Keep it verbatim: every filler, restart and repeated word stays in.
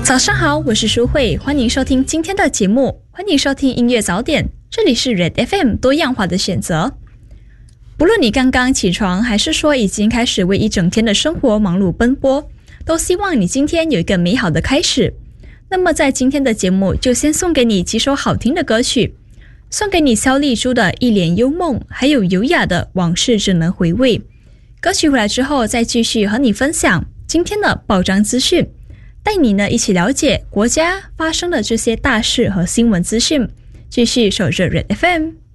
早上好，我是淑慧，欢迎收听今天的节目，欢迎收听音乐早点，这里是 Red F M 多样化的选择。不论你刚刚起床，还是说已经开始为一整天的生活忙碌奔波，都希望你今天有一个美好的开始。那么在今天的节目，就先送给你几首好听的歌曲，送给你萧丽珠的一帘幽梦，还有优雅的往事只能回味。歌曲回来之后，再继续和你分享今天的报章资讯，带你呢一起了解国家发生的这些大事和新闻资讯。继续守着 Red F M。